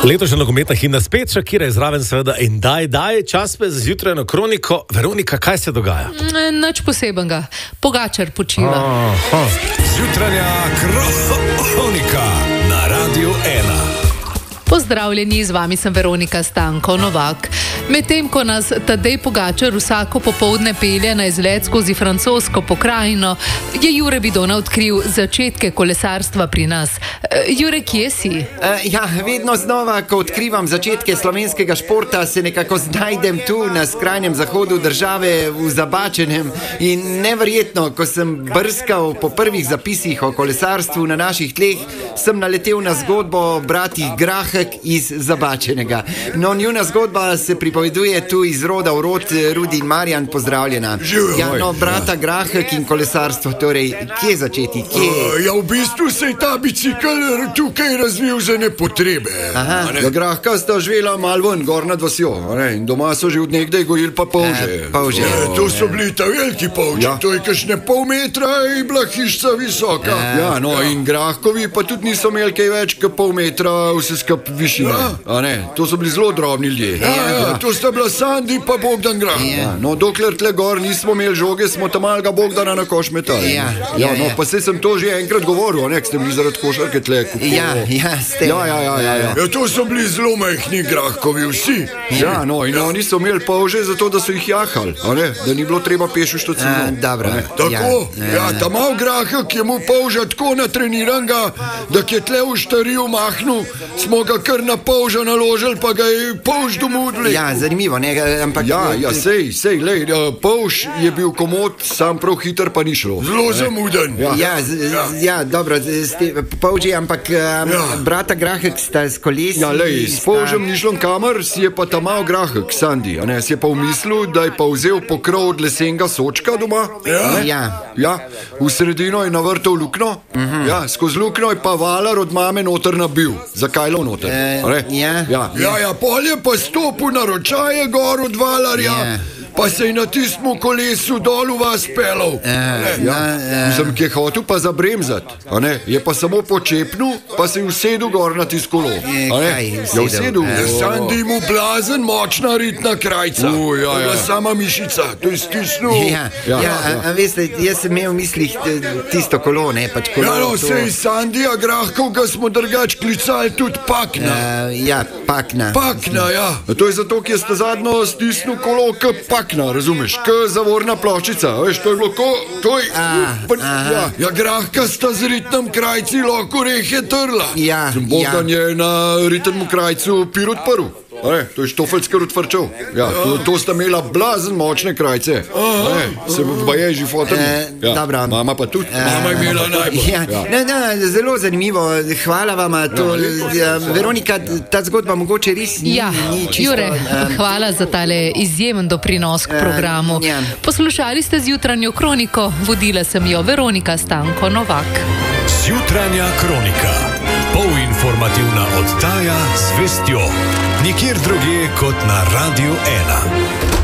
Letošnja nogometna himna spet, Shakira je zraven seveda in daj, čas pa je za zjutrajno kroniko. Veronika, kaj se dogaja? Nič posebenega, Pogačar počiva. Zjutrajna kronika na Radiu 1. Pozdravljeni, z vami sem Veronika Stanko Novak. Medtem ko nas Tadej Pogačar vsako popoldne pelje na izlet skozi francosko pokrajino, je Jure Bidona odkril začetke kolesarstva pri nas. Jure, kje si? Vedno znova, ko odkrivam začetke slovenskega športa, se nekako znajdem tu na skrajnem zahodu države v Zabačenem. In neverjetno, ko sem brskal po prvih zapisih o kolesarstvu na naših tleh, sem naletel na zgodbo bratih Grahek iz Zabačenega. No, njuna zgodba se pripoveduje tu iz roda v rod. Rudi in Marjan, pozdravljena. Brata Grahek in kolesarstvo, torej, kje začeti? V bistvu se je ta bicikl tukaj razvil za nepotrebe. Grahka sta živela malo ven, gor nad vasjo, in doma so že od nekdaj gojili pa polže. To so bili ta veliki polži, to je kakšne pol metra in bila hišca visoka. In Grahkovi pa tudi niso imeli kaj več kot pol metra vse skup višine. To so bili zelo drobni ljudje. To sta bila Sandi pa Bogdan Grah. Dokler tle gor nismo imeli žoge, smo tam malega Bogdana na koš metali. Pa se sem to že enkrat govoril, nek ste bili zaradi košarke tle. Ste. To so bili zelo majhni Grahkovi vsi. In oni so imeli polže zato, da so jih jahali, da ni bilo treba peš v štocino. Tako, ta mal Grahek je mu polža tako natreniranga, da je tle v štariju mahnu, smo ga kar na polža naložili, pa ga je polž domudli. Zanimivo, ampak... Sej, polž je bil komod, sam prav hiter pa ni šlo. Zelo zamuden. Dobro, polži, ampak brata Grahek sta s kolesi... S polžem ni šlo kamer, si je pa ta mal Grahek, Sandi, si je pa v mislu, da je pa vzel pokrov od lesenega sočka doma. V sredino je navrtal lukno, skozi lukno je pa valar od mame noter nabil. Zakaj lo noter? Pol je pa stopil na ročaje gor od valarja, pa se je na tistem kolesu dol v vas pelal. Sem ki je hotel pa zabremzat, je pa samo počepnil, pa se je usedel gor na tisto kolo. Sandi mu blazen močna ritna krajca. Sama mišica, to je stisnil. Veste, jaz sem imel v mislih tisto kolo, pač kolo. Sej Sandija Grahkov ga smo drugač klicali tudi Pakna. Pakna. To je zato, ki je sta zadnjo stisnil kolo k Pakna, razumeš, k zavorna ploščica, veš, to je bilo Grahka sta z ritnem krajci lahko rehe trla. Bogdan je na ritnem krajcu pir odprl. To je štofeljski odvrčal. To sta imela blazen močne krajce. Se pa je že fotel. Mama pa tudi. Mama je imela najbolj. Zelo zanimivo, hvala vama. Veronika, ta zgodba mogoče res ni čisto... Jure, hvala za tale izjemen doprinos k programu. Poslušali ste zjutranjo kroniko, vodila sem jo Veronika Stanko Novak. Zjutranja kronika, polinformativna oddaja z vestjo, nikjer drugje kot na Radiu 1.